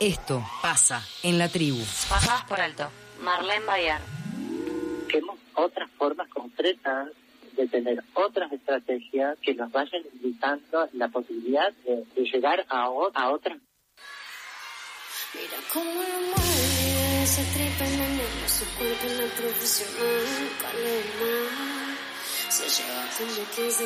Esto pasa en la tribu. Pasás por alto. Marlene Bayar. Busquemos otras formas concretas de tener otras estrategias que nos vayan indicando la posibilidad de llegar a otras. Mira cómo lo mueve, se tripa en veneno, su cuerpo en la profesional, calema, se lleva con de 15